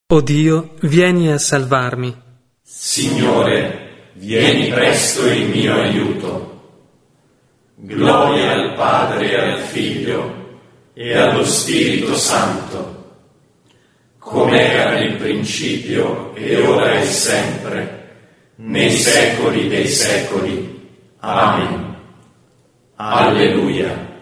O Dio, vieni a salvarmi. Signore, vieni presto in mio aiuto. Gloria al Padre e al Figlio e allo Spirito Santo, come era nel principio e ora e sempre, nei secoli dei secoli. Amen. Alleluia.